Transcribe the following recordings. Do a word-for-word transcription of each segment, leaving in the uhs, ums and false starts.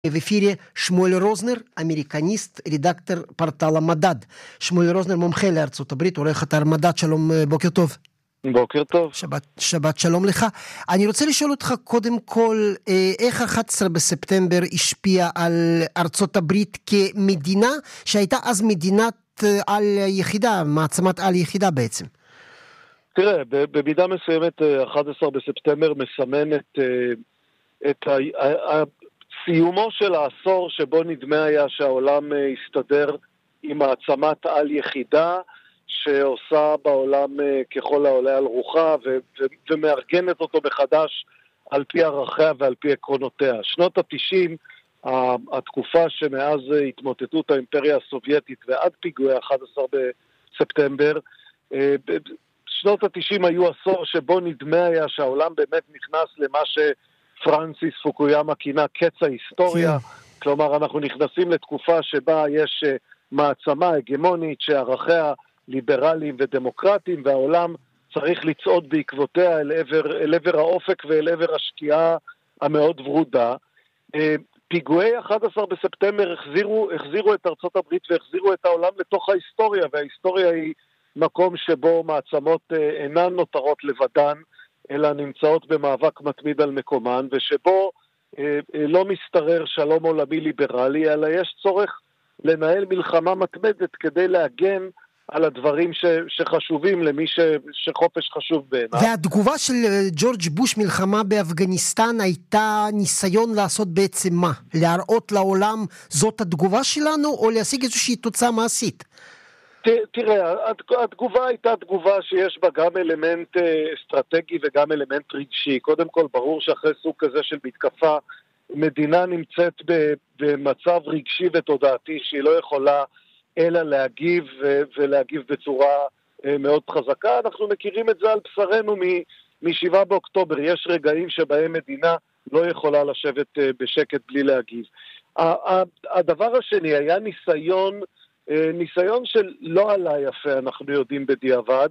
В эфире Шмуэль Рознер, америкаניסט, редактор פורטל המדד. שמואל רוזנר, מומחה לארצות הברית, עורך אתר מדד. שלום, בוקר טוב. בוקר טוב. שבת, שבת שלום לך. אני רוצה לשאול אותך קודם כל, איך ה-אחד עשר בספטמבר השפיע על ארצות הברית כמדינה, שהייתה אז מדינת על יחידה, מעצמת על יחידה בעצם? תראה, במידה מסוימת, ה-אחד עשר בספטמבר מסמן את, את ה... ה... סיומו של העשור שבו נדמה היה שהעולם הסתדר עם מעצמת על יחידה שעושה בעולם ככל העולה על רוחה ו- ו- ומארגנת אותו מחדש על פי ערכיה ועל פי עקרונותיה. שנות ה-תשעים, התקופה שמאז התמוטטות האימפריה הסובייטית ועד פיגועי ה-אחד עשר בספטמבר, שנות ה-תשעים היו עשור שבו נדמה היה שהעולם באמת נכנס למה ש... פרנסיס פוקויאמה כינה קץ ההיסטוריה, כן. כלומר אנחנו נכנסים לתקופה שבה יש מעצמה הגמונית שערכיה ליברליים ודמוקרטיים, והעולם צריך לצעוד בעקבותיה אל עבר, אל עבר האופק ואל עבר השקיעה המאוד ורודה. פיגועי ה-אחד עשר בספטמבר החזירו, החזירו את ארצות הברית והחזירו את העולם לתוך ההיסטוריה, וההיסטוריה היא מקום שבו מעצמות אינן נותרות לבדן, אלא נמצאות במאבק מתמיד על מקומן, ושבו אה, לא מסתרר שלום עולמי ליברלי, אלא יש צורך לנהל מלחמה מתמדת כדי להגן על הדברים ש, שחשובים למי ש, שחופש חשוב בעיניו. והתגובה של ג'ורג' בוש מלחמה באפגניסטן הייתה ניסיון לעשות בעצם מה? להראות לעולם זאת התגובה שלנו, או להשיג איזושהי תוצאה מעשית? תראה, התגובה הייתה תגובה שיש בה גם אלמנט אסטרטגי וגם אלמנט רגשי. קודם כל, ברור שאחרי סוג כזה של מתקפה, מדינה נמצאת במצב רגשי ותודעתי שהיא לא יכולה אלא להגיב ולהגיב בצורה מאוד חזקה. אנחנו מכירים את זה על בשרנו מ-שבעה באוקטובר. יש רגעים שבהם מדינה לא יכולה לשבת בשקט בלי להגיב. הדבר השני היה ניסיון ניסיון שלא עלה יפה, אנחנו יודעים בדיעבד,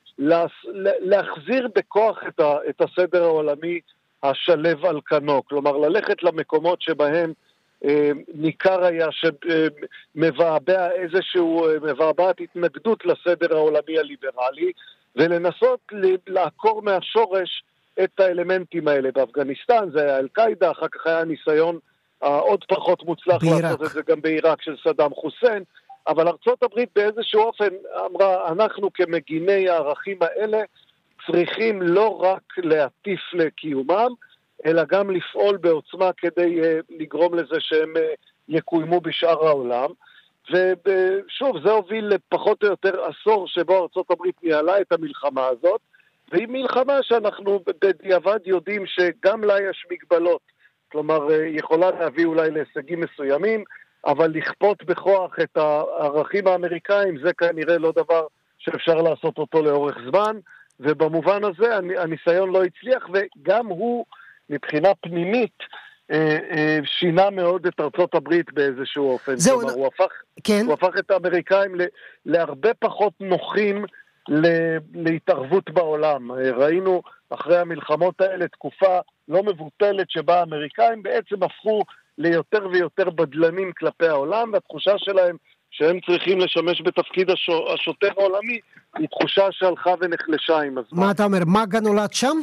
להחזיר בכוח את, ה, את הסדר העולמי השלב על כנו, כלומר ללכת למקומות שבהם אה, ניכר היה שמבעבע איזשהו, מבעבעת התנגדות לסדר העולמי הליברלי, ולנסות לעקור מהשורש את האלמנטים האלה. באפגניסטן זה היה אל-קאידה, אחר כך היה ניסיון העוד פחות מוצלח בעיראק. לעשות את זה גם בעיראק של סדאם חוסיין, אבל ארצות הברית באיזשהו אופן אמרה, אנחנו כמגיני הערכים האלה צריכים לא רק להטיף לקיומם, אלא גם לפעול בעוצמה כדי uh, לגרום לזה שהם uh, יקוימו בשאר העולם. ושוב, זה הוביל לפחות או יותר עשור שבו ארצות הברית ניהלה את המלחמה הזאת, והיא מלחמה שאנחנו בדיעבד יודעים שגם לה יש מגבלות, כלומר uh, יכולה להביא אולי להישגים מסוימים, אבל לכפות בכוח את הערכים האמריקאים זה כנראה לא דבר שאפשר לעשות אותו לאורך זמן, ובמובן הזה הניסיון לא הצליח, וגם הוא מבחינה פנימית שינה מאוד את ארצות הברית באיזשהו אופן. זהו, כלומר, הוא הפך, כן. הוא הפך את האמריקאים להרבה פחות נוחים להתערבות בעולם. ראינו אחרי המלחמות האלה תקופה לא מבוטלת שבה האמריקאים בעצם הפכו ליותר ויותר בדלנים כלפי העולם, והתחושה שלהם שהם צריכים לשמש בתפקיד השוטר העולמי, היא תחושה שהלכה ונחלשה עם הזמן. מה אתה אומר, מגה נולד שם?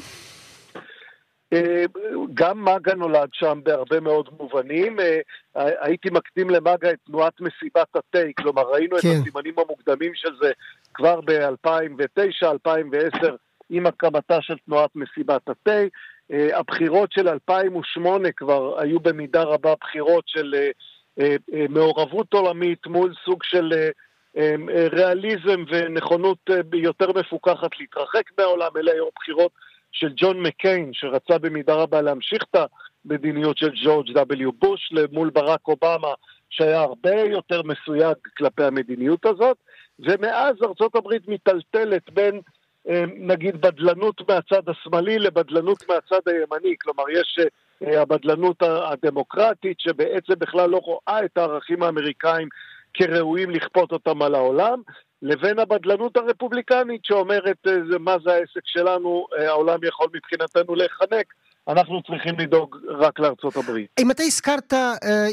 גם מגה נולד שם בהרבה מאוד מובנים. הייתי מקדים למגה את תנועת מסיבת התה, כלומר ראינו כן. את הסימנים המוקדמים של זה כבר ב-אלפיים ותשע אלפיים ועשר עם הקמתה של תנועת מסיבת התה. הבחירות של אלפיים ושמונה כבר היו במידה רבה בחירות של מעורבות עולמית מול סוג של ריאליזם ונכונות יותר מפוקחת להתרחק מהעולם. אלה היו בחירות של ג'ון מקיין שרצה במידה רבה להמשיך את המדיניות של ג'ורג' דאבליו בוש מול ברק אובמה שהיה הרבה יותר מסויג כלפי המדיניות הזאת, ומאז ארצות הברית מטלטלת בין נגיד בדלנות מהצד השמאלי לבדלנות מהצד הימני, כלומר יש הבדלנות הדמוקרטית שבעצם בכלל לא רואה את הערכים האמריקאים כראויים לכפות אותם על העולם, לבין הבדלנות הרפובליקנית שאומרת מה זה העסק שלנו, העולם יכול מבחינתנו להיחנק אנחנו צריכים לדאוג רק לארצות הברית. אם אתה הזכרת